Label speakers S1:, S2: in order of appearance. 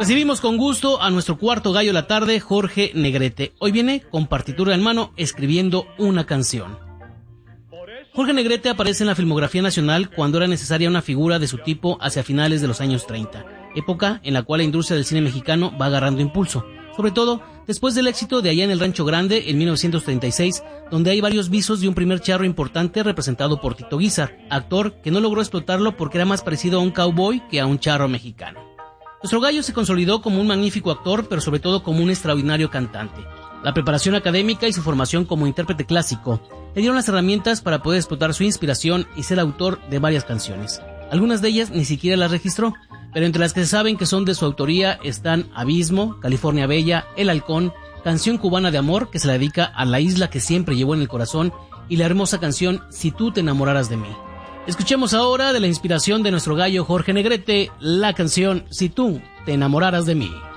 S1: Recibimos con gusto a nuestro cuarto gallo de la tarde, Jorge Negrete. Hoy viene con partitura en mano escribiendo una canción. Jorge Negrete aparece en la filmografía nacional cuando era necesaria una figura de su tipo hacia finales de los años 30, época en la cual la industria del cine mexicano va agarrando impulso, sobre todo después del éxito de Allá en el Rancho Grande en 1936, donde hay varios visos de un primer charro importante representado por Tito Guízar, actor que no logró explotarlo porque era más parecido a un cowboy que a un charro mexicano. Nuestro gallo se consolidó como un magnífico actor, pero sobre todo como un extraordinario cantante. La preparación académica y su formación como intérprete clásico le dieron las herramientas para poder explotar su inspiración y ser autor de varias canciones. Algunas de ellas ni siquiera las registró, pero entre las que se saben que son de su autoría están Abismo, California Bella, El Halcón, Canción Cubana de Amor, que se la dedica a la isla que siempre llevó en el corazón, y la hermosa canción Si tú te enamoraras de mí. Escuchemos ahora, de la inspiración de nuestro gallo Jorge Negrete, la canción Si tú te enamoraras de mí.